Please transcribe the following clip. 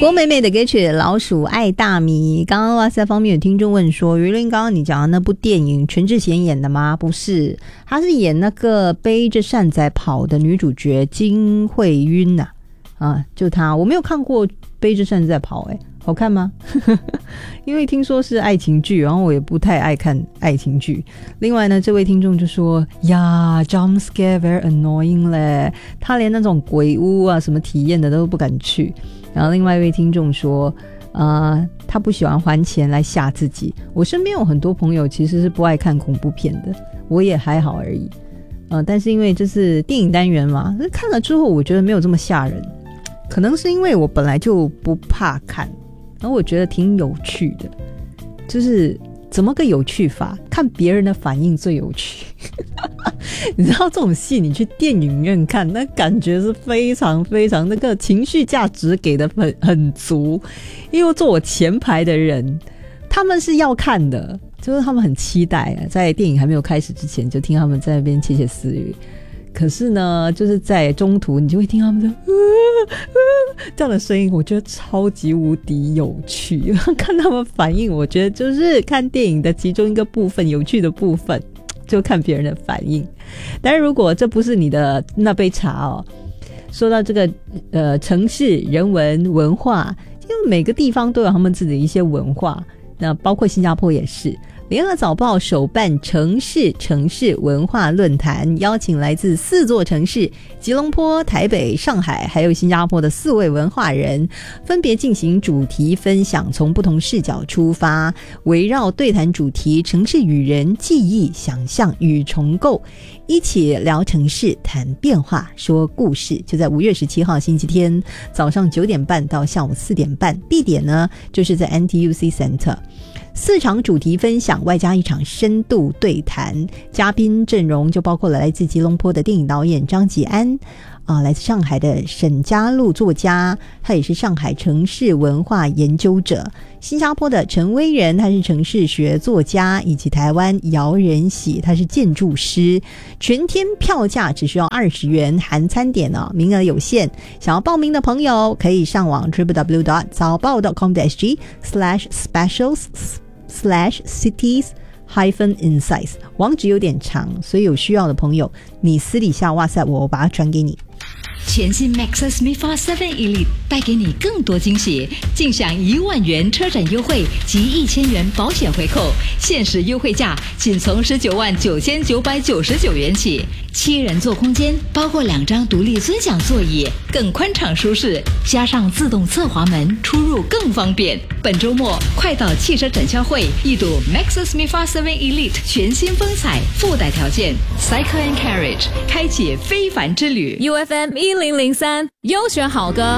郭美美的歌曲《老鼠爱大米》。刚刚哇塞方面有听众问说，于林刚刚你讲的那部电影全智贤演的吗？不是，她是演那个背着扇仔跑的女主角金惠晕就她。我没有看过背着扇仔跑，好看吗？因为听说是爱情剧，然后我也不太爱看爱情剧。另外呢，这位听众就说呀 jump scare very annoying 嘞，他连那种鬼屋什么体验的都不敢去。然后另外一位听众说他不喜欢还钱来吓自己。我身边有很多朋友其实是不爱看恐怖片的，我也还好而已。但是因为这是电影单元嘛，看了之后我觉得没有这么吓人，可能是因为我本来就不怕看，然后我觉得挺有趣的。就是怎么个有趣法？看别人的反应最有趣。你知道这种戏你去电影院看，那感觉是非常非常那个情绪价值给的很足。因为坐我前排的人他们是要看的，就是他们很期待在电影还没有开始之前就听他们在那边窃窃私语。可是呢就是在中途你就会听他们的这样的声音，我觉得超级无敌有趣。看他们反应，我觉得就是看电影的其中一个部分，有趣的部分就看别人的反应。但是如果这不是你的那杯茶说到这个城市人文文化，因为每个地方都有他们自己的一些文化，那包括新加坡也是。联合早报首办城市文化论坛，邀请来自4座城市吉隆坡、台北、上海还有新加坡的4位文化人，分别进行主题分享，从不同视角出发，围绕对谈主题城市与人、记忆、想象与重构，一起聊城市，谈变化，说故事。就在5月17号星期天早上9点半到下午4点半，地点呢就是在 NTUC Center。4场主题分享外加1场深度对谈，嘉宾阵容就包括了来自吉隆坡的电影导演张吉安来自上海的沈家路作家，他也是上海城市文化研究者，新加坡的陈威仁他是城市学作家，以及台湾姚仁喜他是建筑师。全天票价只需要20元含餐点名额有限，想要报名的朋友可以上网 www.早报 .com.sg/specials/cities-insights 网址有点长，所以有需要的朋友你私底下哇塞我把它传给你。 全新 Maxus MIFA 7 Elite 带给你更多惊喜，尽享1万元车展优惠及1000元保险回扣，限时优惠价仅从199999元起。7人座空间包括2张独立尊享座椅，更宽敞舒适，加上自动侧滑门，出入更方便。本周末快到汽车展销会一睹 Maxus MIFA 7 Elite 全新风采，附带条件 Cycle and Carriage 开启非凡之旅。 UFM 1003优选好歌